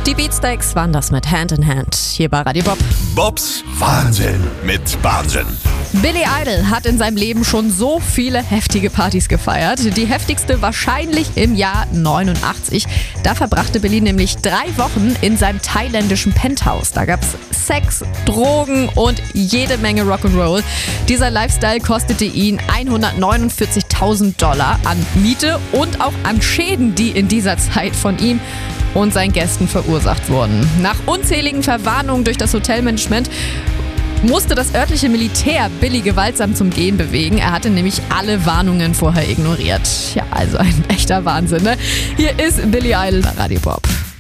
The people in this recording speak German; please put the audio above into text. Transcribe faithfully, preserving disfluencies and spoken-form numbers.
Die Beatsteaks waren das mit Hand in Hand hier bei Radio Bob. Bobs Wahnsinn mit Wahnsinn. Billy Idol hat in seinem Leben schon so viele heftige Partys gefeiert. Die heftigste wahrscheinlich im Jahr neunundachtzig. Da verbrachte Billy nämlich drei Wochen in seinem thailändischen Penthouse. Da gab's Sex, Drogen und jede Menge Rock'n'Roll. Dieser Lifestyle kostete ihn hundertneunundvierzigtausend Dollar an Miete und auch an Schäden, die in dieser Zeit von ihm und seinen Gästen verursacht wurden. Nach unzähligen Verwarnungen durch das Hotelmanagement musste das örtliche Militär Billy gewaltsam zum Gehen bewegen. Er hatte nämlich alle Warnungen vorher ignoriert. Ja, also ein echter Wahnsinn, ne? Hier ist Billy Idol bei Radio Bob.